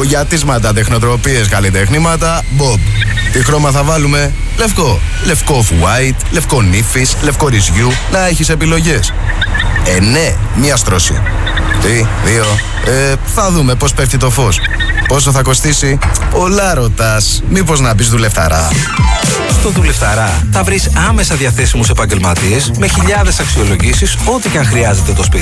Μπογιατίσματα, τεχνοτροπίες, καλλιτεχνήματα, Bob. Τι χρώμα θα βάλουμε? Λευκό. Λευκό off-white, λευκό νύφης, λευκό ρυζιού. Να έχεις επιλογές. Ναι, μία στρώση. Τι, δύο. Θα δούμε πώς πέφτει το φως. Πόσο θα κοστίσει? Πολλά ρωτάς. Μήπως να μπεις δουλευταρά? Στο Δουλευταρά θα βρεις άμεσα διαθέσιμους επαγγελματίες με χιλιάδες αξιολογήσεις, ό,τι και αν χρειάζεται το σπίτι